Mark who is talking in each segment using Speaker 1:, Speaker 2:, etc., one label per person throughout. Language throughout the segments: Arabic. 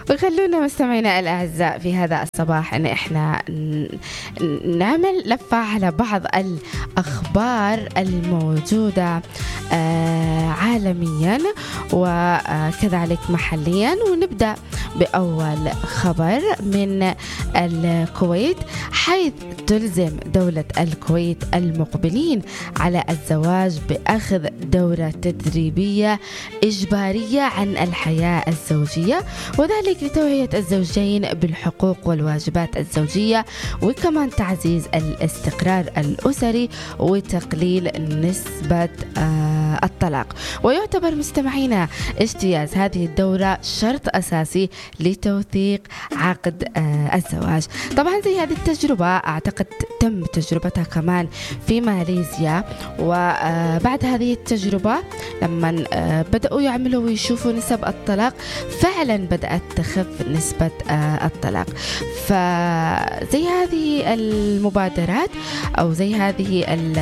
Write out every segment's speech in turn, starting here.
Speaker 1: وخلونا مستمعينا الأعزاء في هذا الصباح أن إحنا نعمل لفة على بعض الأخبار الموجودة عالميا وكذلك محليا. ونبدأ بأول خبر من الكويت، حيث تلزم دولة الكويت المقبلين على الزواج بأخذ دورة تدريبية إجبارية عن الحياة الزوجية، وذلك لتوعية الزوجين بالحقوق والواجبات الزوجية، وكمان تعزيز الاستقرار الأسري وتقليل نسبة الطلاق. ويعتبر مستمعينا اجتياز هذه الدورة شرط أساسي لتوثيق عقد الزواج. طبعا زي هذه التجربة أعتقد تم تجربتها كمان في ماليزيا، وبعد هذه التجربة لما بدأوا يعملوا ويشوفوا نسب الطلاق فعلا بدأت تخف نسبة الطلاق. فزي هذه المبادرات أو زي هذه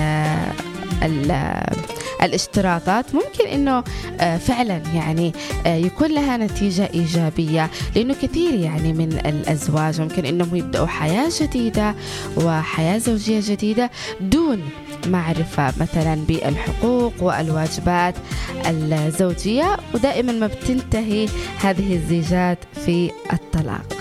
Speaker 1: الاشتراطات ممكن انه فعلا يعني يكون لها نتيجة ايجابية، لانه كثير يعني من الازواج ممكن انهم يبدأوا حياة جديدة وحياة زوجية جديدة دون معرفة مثلا بالحقوق والواجبات الزوجية، ودائما ما بتنتهي هذه الزيجات في الطلاق.